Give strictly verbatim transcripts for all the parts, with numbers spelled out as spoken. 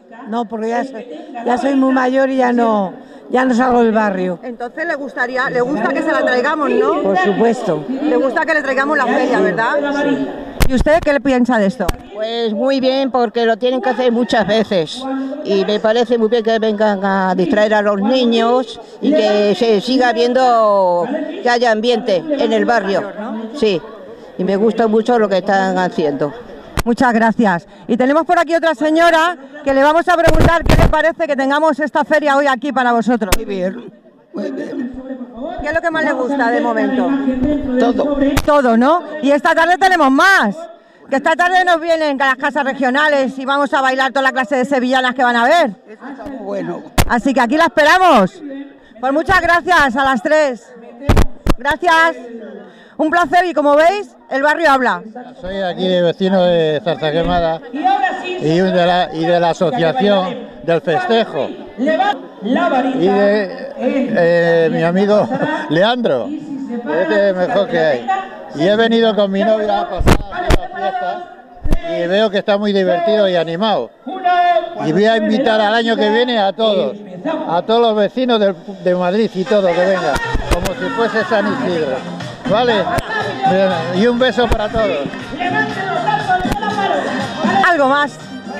No, porque ya soy, ya soy muy mayor y ya no, ya no salgo del barrio. Entonces le gustaría, le gusta que se la traigamos, ¿no? Por supuesto. Le gusta que le traigamos la feria, ¿verdad? Sí. ¿Y usted qué le piensa de esto? Pues muy bien, porque lo tienen que hacer muchas veces y me parece muy bien que vengan a distraer a los niños y que se siga viendo que haya ambiente en el barrio. Sí, y me gusta mucho lo que están haciendo. Muchas gracias. Y tenemos por aquí otra señora que le vamos a preguntar qué le parece que tengamos esta feria hoy aquí para vosotros. Muy bien, muy bien. ¿Qué es lo que más le gusta de momento? Todo. Todo, ¿no? Y esta tarde tenemos más. Que esta tarde nos vienen a las casas regionales y vamos a bailar toda la clase de sevillanas que van a ver. Bueno. Así que aquí la esperamos. Pues muchas gracias a las tres. Gracias. Un placer y como veis, el barrio habla. Soy aquí de vecino de Zarza Quemada y de la, y de la asociación del festejo. Y de eh, mi amigo Leandro, este es mejor que hay. Y he venido con mi novia a pasar aquí las fiestas y veo que está muy divertido y animado. Y voy a invitar al año que viene a todos, a todos los vecinos de, de Madrid y todo que vengan, como si fuese San Isidro. ¿Vale? Y un beso para todos. Algo más.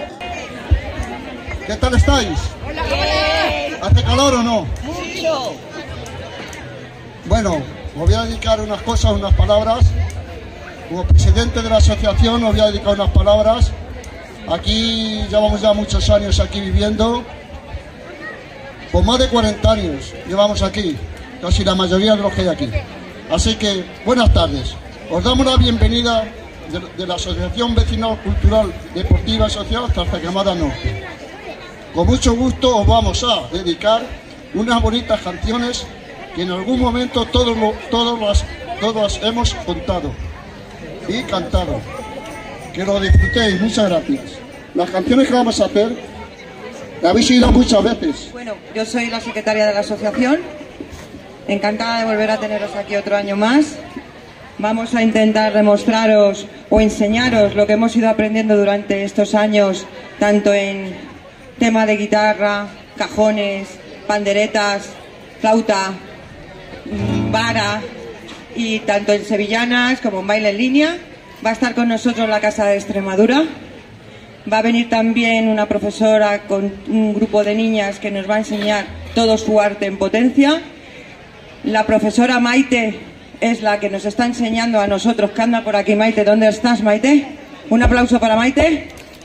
¿Qué tal estáis? ¿Hace calor o no? Mucho. Bueno, os voy a dedicar unas cosas, unas palabras. Como presidente de la asociación os voy a dedicar unas palabras. Aquí llevamos ya muchos años aquí viviendo. Por más de cuarenta años llevamos aquí, casi la mayoría de los que hay aquí. Así que, buenas tardes. Os damos la bienvenida de, de la Asociación Vecinal Cultural Deportiva y Social Zarza Quemada Norte. Con mucho gusto os vamos a dedicar unas bonitas canciones que en algún momento todos, lo, todos, las, todos hemos contado y cantado. Que lo disfrutéis. Muchas gracias. Las canciones que vamos a hacer las habéis oído muchas veces. Bueno, yo soy la secretaria de la asociación. Encantada de volver a teneros aquí otro año más. Vamos a intentar demostraros o enseñaros lo que hemos ido aprendiendo durante estos años, tanto en tema de guitarra, cajones, panderetas, flauta, vara, y tanto en sevillanas como en baile en línea. Va a estar con nosotros la Casa de Extremadura. Va a venir también una profesora con un grupo de niñas que nos va a enseñar todo su arte en potencia. La profesora Maite es la que nos está enseñando a nosotros, que anda por aquí. Maite, ¿dónde estás, Maite? Un aplauso para Maite.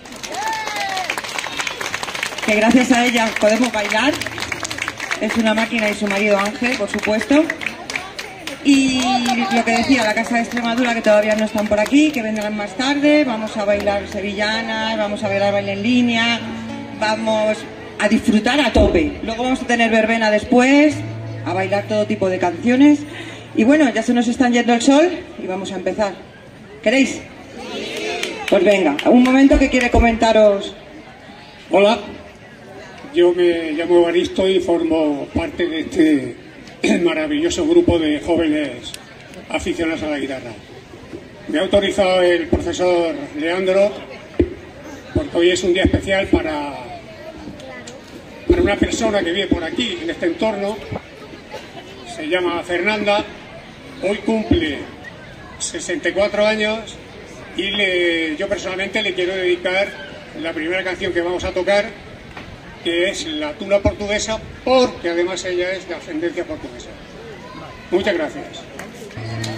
Que gracias a ella podemos bailar. Es una máquina, y su marido Ángel, por supuesto. Y lo que decía, la Casa de Extremadura, que todavía no están por aquí, que vendrán más tarde. Vamos a bailar sevillanas, vamos a bailar baile en línea, vamos a disfrutar a tope. Luego vamos a tener verbena después, a bailar todo tipo de canciones. Y bueno, ya se nos está yendo el sol y vamos a empezar. ¿Queréis? Pues venga, un momento que quiere comentaros. Hola, yo me llamo Evaristo y formo parte de este maravilloso grupo de jóvenes aficionados a la guitarra. Me ha autorizado el profesor Leandro, porque hoy es un día especial para, para una persona que vive por aquí, en este entorno. Se llama Fernanda, hoy cumple sesenta y cuatro años y le, yo personalmente le quiero dedicar la primera canción que vamos a tocar, que es La Tuna Portuguesa, porque además ella es de ascendencia portuguesa. Muchas gracias.